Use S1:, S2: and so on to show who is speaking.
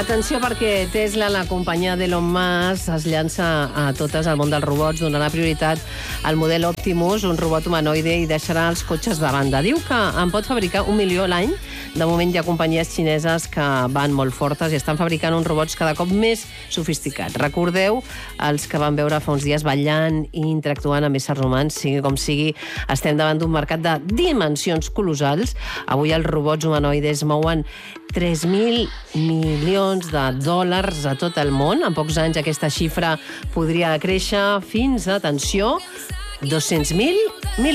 S1: Atenció, perquè Tesla, la companyia d'Elon Musk, es llança a totes al món dels robots, donarà prioritat al model Optimus, un robot humanoide, i deixarà els cotxes de banda. Diu que en pot fabricar 1 milió l'any. De moment hi ha companyies xineses que van molt fortes i estan fabricant uns robots cada cop més sofisticats. Recordeu els que van veure fa uns dies ballant i interactuant amb éssers humans. Sigui com sigui, estem davant d'un mercat de dimensions colossals. Avui els robots humanoides mouen 3.000 milions de dòlars a tot el món. En pocs anys aquesta xifra podria créixer fins, atenció, 200.000 milions.